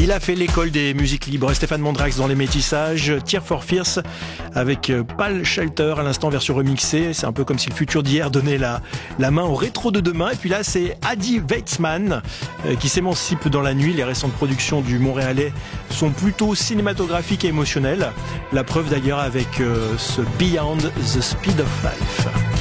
Il a fait l'école des musiques libres. Stéphane Mondrax dans les métissages. Tear for Fears avec Pal Shelter à l'instant version remixée. C'est un peu comme si le futur d'hier donnait la main au rétro de demain. Et puis là, c'est Adi Weitzman qui s'émancipe dans la nuit. Les récentes productions du Montréalais sont plutôt cinématographiques et émotionnelles. La preuve d'ailleurs avec ce Beyond the Speed of Life.